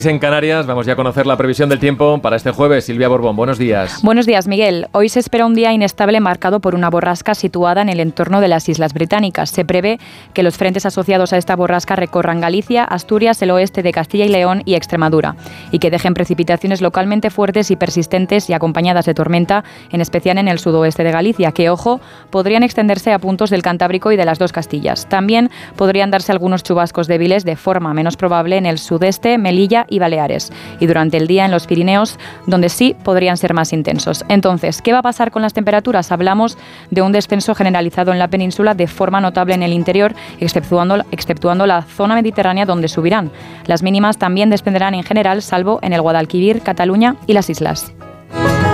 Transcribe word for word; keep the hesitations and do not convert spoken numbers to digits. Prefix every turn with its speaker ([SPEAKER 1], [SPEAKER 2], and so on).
[SPEAKER 1] En Canarias, vamos ya a conocer la previsión del tiempo para este jueves. Silvia Borbón, buenos días.
[SPEAKER 2] Buenos días, Miguel. Hoy se espera un día inestable marcado por una borrasca situada en el entorno de las Islas Británicas. Se prevé que los frentes asociados a esta borrasca recorran Galicia, Asturias, el oeste de Castilla y León y Extremadura, y que dejen precipitaciones localmente fuertes y persistentes y acompañadas de tormenta, en especial en el sudoeste de Galicia, que, ojo, podrían extenderse a puntos del Cantábrico y de las dos Castillas. También podrían darse algunos chubascos débiles de forma menos probable en el sudeste, Melilla y Baleares, y durante el día en los Pirineos, donde sí podrían ser más intensos. Entonces, ¿qué va a pasar con las temperaturas? Hablamos de un descenso generalizado en la península de forma notable en el interior, exceptuando, exceptuando la zona mediterránea, donde subirán. Las mínimas también descenderán en general, salvo en el Guadalquivir, Cataluña y las islas.